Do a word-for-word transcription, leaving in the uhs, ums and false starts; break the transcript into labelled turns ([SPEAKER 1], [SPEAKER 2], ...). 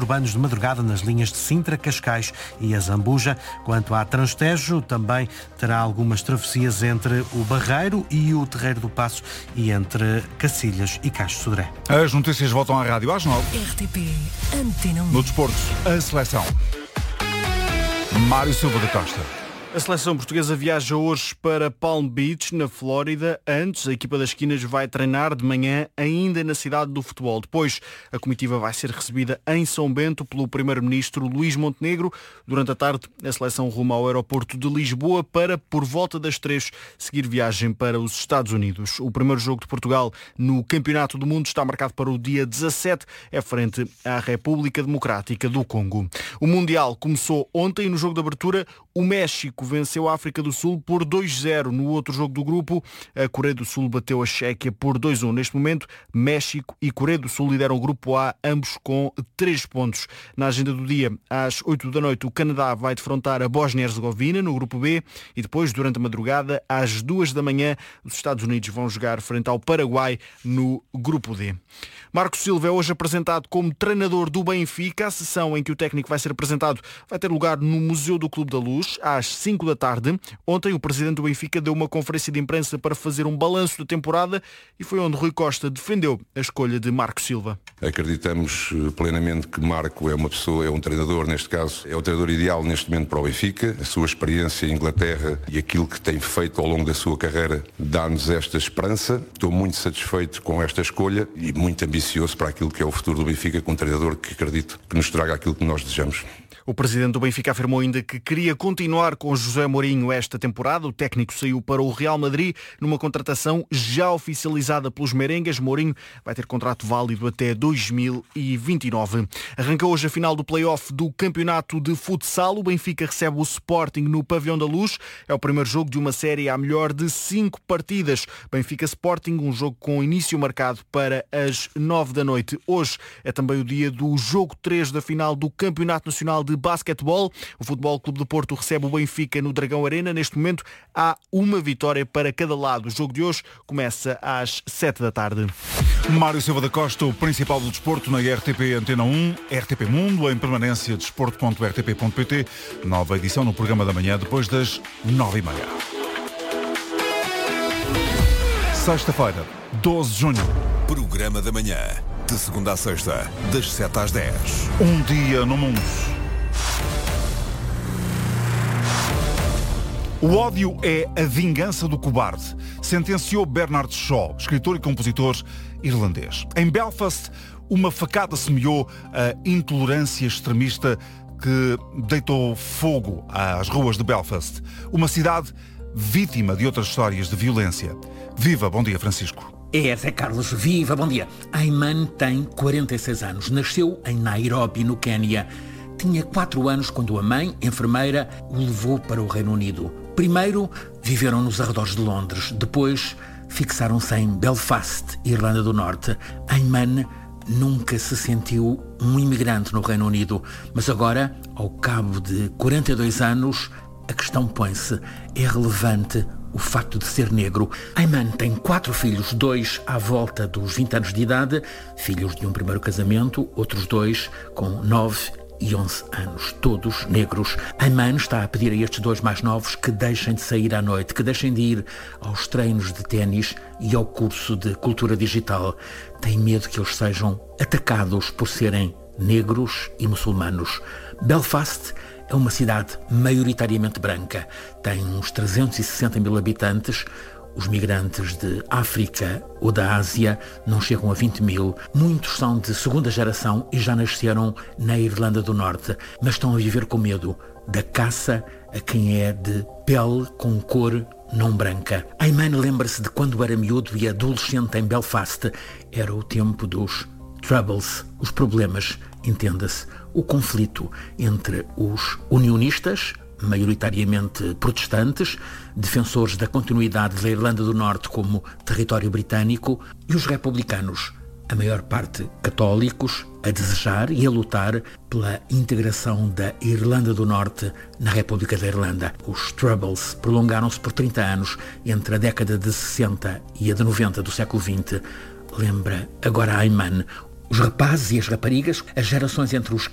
[SPEAKER 1] urbanos de madrugada nas linhas de Sintra, Cascais e a Zambuja. Quanto à Transtejo, também terá algumas travessias entre o Barreiro e o Terreiro do Paço e entre Cacilhas e Caixo de Sodré.
[SPEAKER 2] As notícias voltam à rádio às nove.
[SPEAKER 3] R T P Antena um.
[SPEAKER 2] No desporto, a seleção. Mário Silva da Costa.
[SPEAKER 4] A seleção portuguesa viaja hoje para Palm Beach, na Flórida. Antes, a equipa das esquinas vai treinar de manhã ainda na cidade do futebol. Depois, a comitiva vai ser recebida em São Bento pelo primeiro-ministro Luís Montenegro. Durante a tarde, a seleção rumo ao aeroporto de Lisboa para, por volta das três, seguir viagem para os Estados Unidos. O primeiro jogo de Portugal no Campeonato do Mundo está marcado para o dia dezassete, é frente à República Democrática do Congo. O Mundial começou ontem. No jogo de abertura, o México venceu a África do Sul por dois zero. No outro jogo do grupo, a Coreia do Sul bateu a Chequia por dois um. Neste momento, México e Coreia do Sul lideram o grupo A, ambos com três pontos. Na agenda do dia, às oito da noite, o Canadá vai defrontar a Bósnia-Herzegovina no grupo B e depois, durante a madrugada, às duas da manhã, os Estados Unidos vão jogar frente ao Paraguai no grupo D. Marco Silva é hoje apresentado como treinador do Benfica. A sessão em que o técnico vai ser apresentado vai ter lugar no Museu do Clube da Luz, às cinco da tarde. Ontem, o presidente do Benfica deu uma conferência de imprensa para fazer um balanço da temporada e foi onde Rui Costa defendeu a escolha de Marco Silva.
[SPEAKER 5] Acreditamos plenamente que Marco é uma pessoa, é um treinador, neste caso, é o treinador ideal neste momento para o Benfica. A sua experiência em Inglaterra e aquilo que tem feito ao longo da sua carreira dá-nos esta esperança. Estou muito satisfeito com esta escolha e muito ambicioso para aquilo que é o futuro do Benfica, com um treinador que acredito que nos traga aquilo que nós desejamos.
[SPEAKER 4] O presidente do Benfica afirmou ainda que queria continuar com José Mourinho esta temporada. O técnico saiu para o Real Madrid numa contratação já oficializada pelos merengues. Mourinho vai ter contrato válido até dois mil e vinte e nove. Arranca hoje a final do play-off do campeonato de futsal. O Benfica recebe o Sporting no Pavilhão da Luz. É o primeiro jogo de uma série à melhor de cinco partidas. Benfica-Sporting, um jogo com início marcado para as nove da noite. Hoje é também o dia do jogo três da final do Campeonato Nacional de basquetebol. O Futebol Clube do Porto recebe o Benfica no Dragão Arena. Neste momento há uma vitória para cada lado. O jogo de hoje começa às sete da tarde.
[SPEAKER 2] Mário Silva da Costa, o principal do desporto na R T P Antena um, R T P Mundo, em permanência, desporto ponto r t p ponto p t. Nova edição no programa da manhã, depois das nove e meia. Sexta-feira, doze de junho.
[SPEAKER 6] Programa da manhã, de segunda a sexta, das sete às dez.
[SPEAKER 2] Um dia no mundo. O ódio é a vingança do cobarde, sentenciou Bernard Shaw, escritor e compositor irlandês. Em Belfast, uma facada semeou a intolerância extremista que deitou fogo às ruas de Belfast, uma cidade vítima de outras histórias de violência. Viva, bom dia, Francisco.
[SPEAKER 7] É, Zé Carlos, viva, bom dia. Ayman tem quarenta e seis anos, nasceu em Nairobi, no Quénia. Tinha quatro anos quando a mãe, enfermeira, o levou para o Reino Unido. Primeiro, viveram nos arredores de Londres. Depois, fixaram-se em Belfast, Irlanda do Norte. Ayman nunca se sentiu um imigrante no Reino Unido. Mas agora, ao cabo de quarenta e dois anos, a questão põe-se. É relevante o facto de ser negro. Ayman tem quatro filhos, dois à volta dos vinte anos de idade, filhos de um primeiro casamento, outros dois com nove e onze anos, todos negros. Ayman está a pedir a estes dois mais novos que deixem de sair à noite, que deixem de ir aos treinos de ténis e ao curso de cultura digital. Tem medo que eles sejam atacados por serem negros e muçulmanos. Belfast é uma cidade maioritariamente branca. Tem uns trezentos e sessenta mil habitantes. Os migrantes de África ou da Ásia não chegam a vinte mil. Muitos são de segunda geração e já nasceram na Irlanda do Norte, mas estão a viver com medo da caça a quem é de pele com cor não branca. Ayman lembra-se de quando era miúdo e adolescente em Belfast. Era o tempo dos Troubles, os problemas, entenda-se, o conflito entre os unionistas, maioritariamente protestantes, defensores da continuidade da Irlanda do Norte como território britânico, e os republicanos, a maior parte católicos, a desejar e a lutar pela integração da Irlanda do Norte na República da Irlanda. Os Troubles prolongaram-se por trinta anos, entre a década de sessenta e a de noventa do século vinte. Lembra agora Ayman. Os rapazes e as raparigas, as gerações entre os